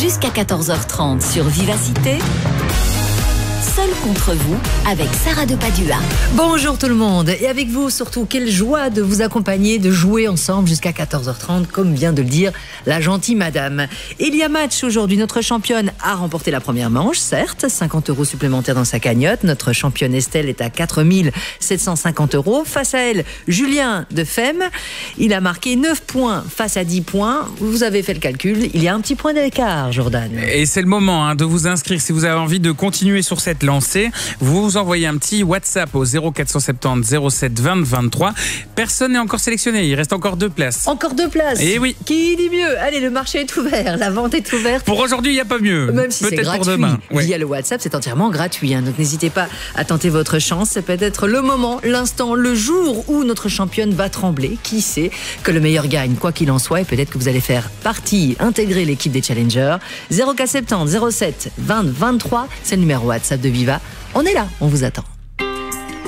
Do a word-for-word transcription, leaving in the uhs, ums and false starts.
Jusqu'à quatorze heures trente sur Vivacité. Seul contre vous, avec Sarah de Padua. Bonjour tout le monde, et avec vous surtout, quelle joie de vous accompagner, de jouer ensemble jusqu'à quatorze heures trente, comme vient de le dire la gentille madame. Il y a match aujourd'hui, notre championne a remporté la première manche, certes, cinquante euros supplémentaires dans sa cagnotte. Notre championne Estelle est à quatre mille sept cent cinquante euros. Face à elle, Julien de Femme, il a marqué neuf points face à dix points. Vous avez fait le calcul, il y a un petit point d'écart, Jordan. Et c'est le moment hein, de vous inscrire si vous avez envie de continuer sur cette lancée. Vous vous envoyez un petit WhatsApp au zéro quatre cent soixante-dix zéro sept vingt vingt-trois. Personne n'est encore sélectionné, il reste encore deux places. Encore deux places. Et oui. Qui dit mieux? Allez, le marché est ouvert, la vente est ouverte. Pour aujourd'hui, il n'y a pas mieux. Même si c'est Peut-être gratuit. pour demain. Ouais. Via le WhatsApp, c'est entièrement gratuit. Hein, donc n'hésitez pas à tenter votre chance. C'est peut-être le moment, l'instant, le jour où notre championne va trembler. Qui sait que le meilleur gagne, quoi qu'il en soit. Et peut-être que vous allez faire partie, intégrer l'équipe des challengers. zéro quatre cent soixante-dix zéro sept vingt vingt-trois, c'est le numéro WhatsApp de Viva. On est là, on vous attend.